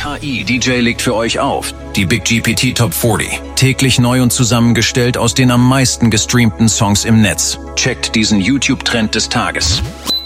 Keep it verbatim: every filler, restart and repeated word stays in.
H I D J legt für euch auf. Die Big G P T Top vierzig. Täglich neu und zusammengestellt aus den am meisten gestreamten Songs im Netz. Checkt diesen YouTube-Trend des Tages.